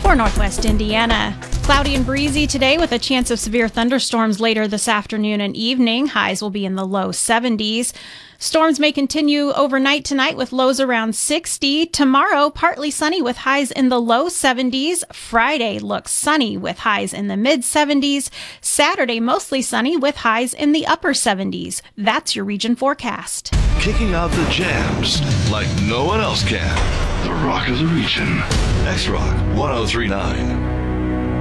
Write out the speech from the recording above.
For Northwest Indiana, cloudy and breezy today with a chance of severe thunderstorms later this afternoon and evening. Highs will be in the low 70s. Storms may continue overnight tonight with lows around 60. Tomorrow, partly sunny with highs in the low 70s. Friday looks sunny with highs in the mid 70s. Saturday, mostly sunny with highs in the upper 70s. That's your region forecast. Kicking out the jams like no one else can. The Rock of the Region. X-Rock 1039.